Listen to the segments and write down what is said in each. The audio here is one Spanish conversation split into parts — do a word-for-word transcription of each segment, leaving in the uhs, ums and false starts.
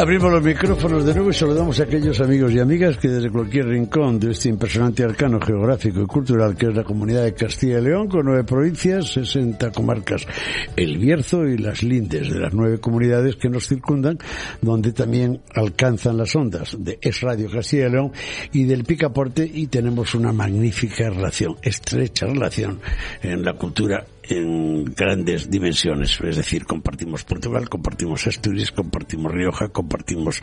Abrimos los micrófonos de nuevo y saludamos a aquellos amigos y amigas que desde cualquier rincón de este impresionante arcano geográfico y cultural que es la Comunidad de Castilla y León, con nueve provincias, sesenta comarcas, el Bierzo y las lindes de las nueve comunidades que nos circundan, donde también alcanzan las ondas de Es Radio Castilla y León y del Picaporte, y tenemos una magnífica relación, estrecha relación en la cultura en grandes dimensiones, es decir, compartimos Portugal, compartimos Asturias, compartimos Rioja, compartimos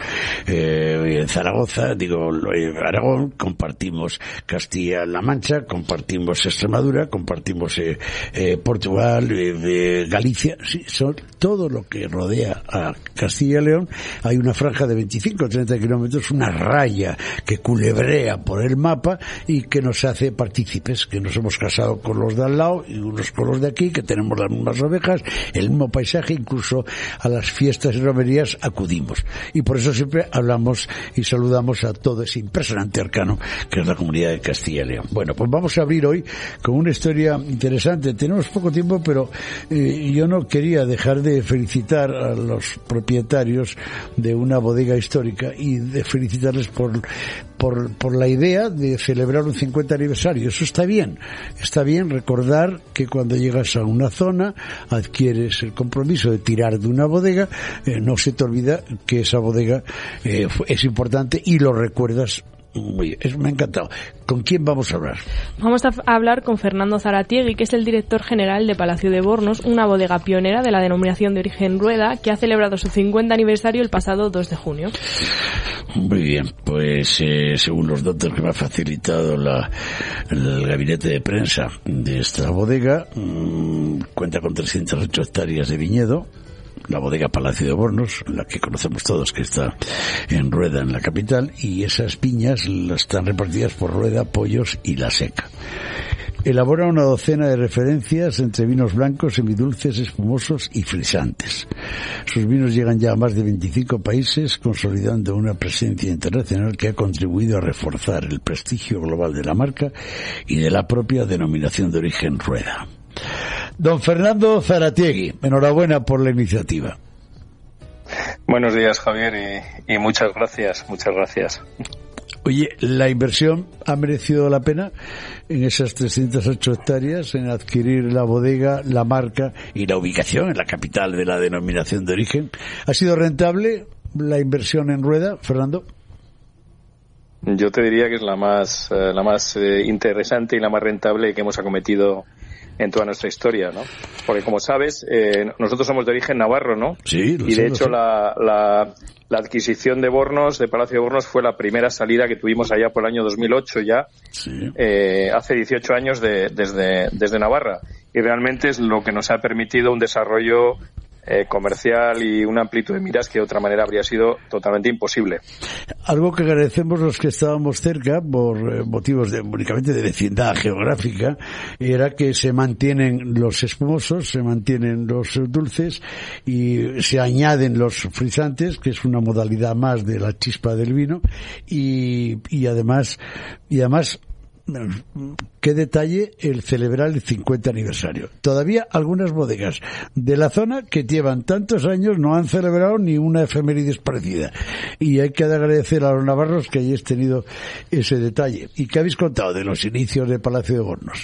eh, Zaragoza, digo Aragón, compartimos Castilla-La Mancha, compartimos Extremadura, compartimos eh, eh, Portugal, eh, eh, Galicia, sí, son todo lo que rodea a Castilla y León. Hay una franja de veinticinco a treinta kilómetros, una raya que culebrea por el mapa y que nos hace partícipes, que nos hemos casado con los de al lado y unos con los de aquí, que tenemos las mismas ovejas, el mismo paisaje, incluso a las fiestas y romerías acudimos. Y por eso siempre hablamos y saludamos a todo ese impresionante arcano que es la Comunidad de Castilla y León. Bueno, pues vamos a abrir hoy con una historia interesante. Tenemos poco tiempo, pero eh, yo no quería dejar de felicitar a los propietarios de una bodega histórica y de felicitarles por por por la idea de celebrar un cincuenta aniversario. Eso está bien. Está bien recordar que cuando llegas a una zona, adquieres el compromiso de tirar de una bodega, eh, no se te olvida que esa bodega eh, es importante y lo recuerdas. Muy bien, me ha encantado. ¿Con quién vamos a hablar? Vamos a hablar con Fernando Zaratiegui, que es el director general de Palacio de Bornos, una bodega pionera de la denominación de origen Rueda, que ha celebrado su cincuenta aniversario el pasado dos de junio. Muy bien, pues eh, según los datos que me ha facilitado la, el gabinete de prensa de esta bodega, mmm, cuenta con trescientas ocho hectáreas de viñedo, la bodega Palacio de Bornos, la que conocemos todos, que está en Rueda, en la capital, y esas viñas las están repartidas por Rueda, Pollos y La Seca. Elabora una docena de referencias entre vinos blancos, semidulces, espumosos y frisantes. Sus vinos llegan ya a más de veinticinco países, consolidando una presencia internacional que ha contribuido a reforzar el prestigio global de la marca y de la propia denominación de origen Rueda. Don Fernando Zaratiegui, enhorabuena por la iniciativa. Buenos días, Javier, y, y muchas gracias, muchas gracias. Oye, ¿la inversión ha merecido la pena en esas trescientas ocho hectáreas, en adquirir la bodega, la marca y la ubicación en la capital de la denominación de origen? ¿Ha sido rentable la inversión en Rueda, Fernando? Yo te diría que es la más, eh, la más eh, interesante y la más rentable que hemos acometido en toda nuestra historia, ¿no? Porque, como sabes, eh, nosotros somos de origen navarro, ¿no? Sí, lo y sé, de lo hecho sé. La, la, la adquisición de Bornos, de Palacio de Bornos, fue la primera salida que tuvimos allá por el año dos mil ocho ya, sí. eh, hace dieciocho años de, desde, desde Navarra. Y realmente es lo que nos ha permitido un desarrollo eh, comercial y una amplitud de miras que de otra manera habría sido totalmente imposible. Algo que agradecemos los que estábamos cerca por eh, motivos de, únicamente de vecindad geográfica, era que se mantienen los espumosos, se mantienen los dulces y se añaden los frisantes, que es una modalidad más de la chispa del vino, y, y además, y además qué detalle el celebrar el cincuenta aniversario. Todavía algunas bodegas de la zona que llevan tantos años no han celebrado ni una efemérides parecida. Y hay que agradecer a los navarros que hayáis tenido ese detalle. ¿Y qué habéis contado de los inicios de Palacio de Bornos?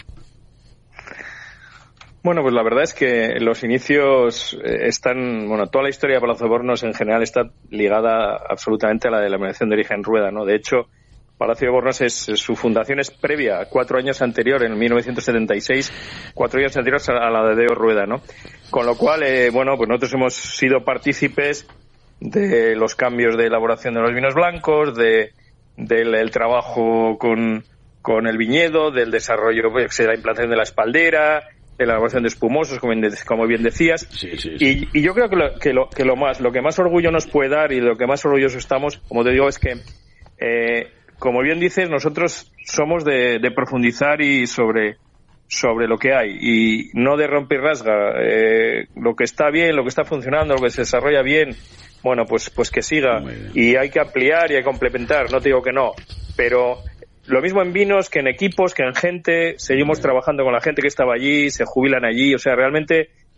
Bueno, pues la verdad es que los inicios están, bueno, toda la historia de Palacio de Bornos en general está ligada absolutamente a la denominación de origen Rueda, ¿no? De hecho, Palacio de Bornos es, su fundación es previa, cuatro años anterior, en mil novecientos setenta y seis, cuatro años anteriores a la de Deo Rueda, ¿no? Con lo cual, eh, bueno, pues nosotros hemos sido partícipes de los cambios de elaboración de los vinos blancos, de del el trabajo con, con el viñedo, del desarrollo, pues, de la implantación de la espaldera, de la elaboración de espumosos, como bien, como bien decías. Sí, sí, sí. Y, y yo creo que lo, que lo que lo más, lo que más orgullo nos puede dar y lo que más orgullosos estamos, como te digo, es que eh, como bien dices, nosotros somos de, de profundizar y sobre sobre lo que hay y no de romper y rasga. Eh, lo que está bien, lo que está funcionando, lo que se desarrolla bien, bueno, pues pues que siga. Y hay que ampliar y hay que complementar, no te digo que no, pero lo mismo en vinos que en equipos, que en gente. Seguimos trabajando con la gente que estaba allí, se jubilan allí, o sea, realmente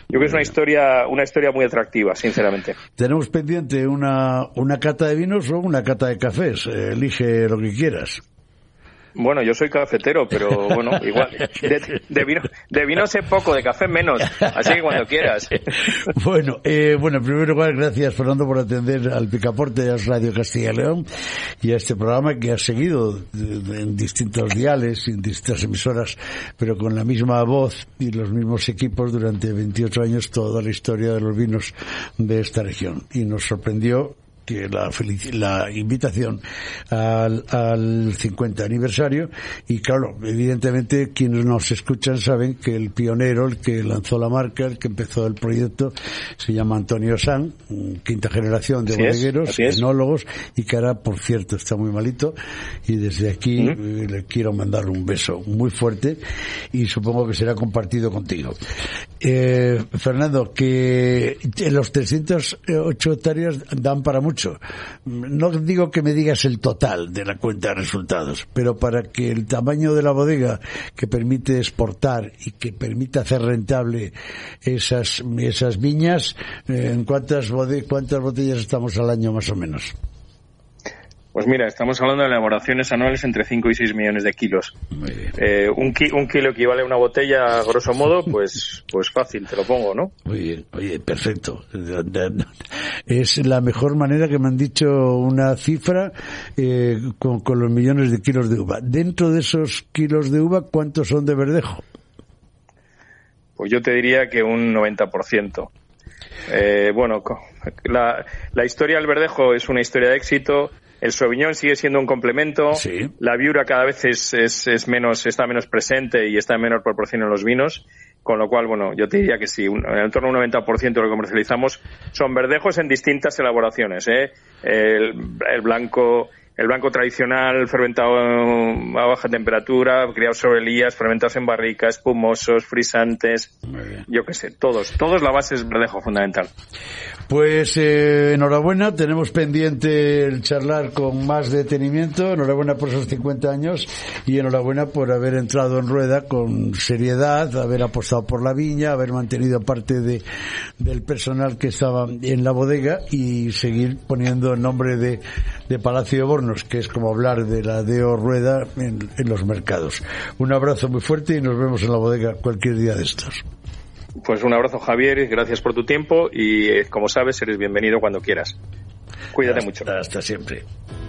Yo creo que es una historia, una historia muy atractiva, sinceramente. Tenemos pendiente una, una cata de vinos o una cata de cafés. Elige lo que quieras. Bueno, yo soy cafetero, pero bueno, igual, de, de vino de vino sé poco, de café menos, así que cuando quieras. Bueno, eh, bueno, en primer lugar, gracias, Fernando, por atender al Picaporte de Radio Castilla y León y a este programa que has seguido en distintos diales, en distintas emisoras, pero con la misma voz y los mismos equipos durante veintiocho años, toda la historia de los vinos de esta región. Y nos sorprendió que la, felic- la invitación al, al cincuenta aniversario, y claro, evidentemente quienes nos escuchan saben que el pionero, el que lanzó la marca, el que empezó el proyecto, se llama Antonio San, quinta generación de así bodegueros, es, es. enólogos, y que ahora, por cierto, está muy malito, y desde aquí ¿Mm? eh, le quiero mandar un beso muy fuerte, y supongo que será compartido contigo. Eh, Fernando, que los trescientas ocho hectáreas dan para mucho. No digo que me digas el total de la cuenta de resultados, pero para que el tamaño de la bodega que permite exportar y que permita hacer rentable esas esas viñas, eh, ¿en cuántas bode- cuántas botellas estamos al año más o menos? Pues mira, estamos hablando de elaboraciones anuales entre cinco y seis millones de kilos. Muy bien. Eh, un, ki- un kilo equivale a una botella, grosso modo, pues pues fácil, te lo pongo, ¿no? Muy bien, oye, perfecto. Es la mejor manera que me han dicho una cifra eh, con, con los millones de kilos de uva. Dentro de esos kilos de uva, ¿cuántos son de verdejo? Pues yo te diría que un noventa por ciento. Eh, bueno, la, la historia del verdejo es una historia de éxito. El Sauvignon sigue siendo un complemento. Sí. La Viura cada vez es, es, es menos, está menos presente y está en menor proporción en los vinos. Con lo cual, bueno, yo te diría que sí, un, en torno a un noventa por ciento de lo que comercializamos son verdejos en distintas elaboraciones, ¿eh? El, el blanco, el blanco tradicional, fermentado a baja temperatura, criados sobre lías, fermentados en barrica, espumosos, frisantes, yo qué sé, todos, todos la base es verdejo fundamental. Pues eh, enhorabuena, tenemos pendiente el charlar con más detenimiento, enhorabuena por esos cincuenta años y enhorabuena por haber entrado en rueda con seriedad, haber apostado por la viña, haber mantenido parte de del personal que estaba en la bodega y seguir poniendo el nombre de, de Palacio de Bornos, que es como hablar de la Deo Rueda en, en los mercados. Un abrazo muy fuerte y nos vemos en la bodega cualquier día de estos. Pues un abrazo, Javier, gracias por tu tiempo y, eh, como sabes, eres bienvenido cuando quieras. Cuídate hasta, mucho. Hasta siempre.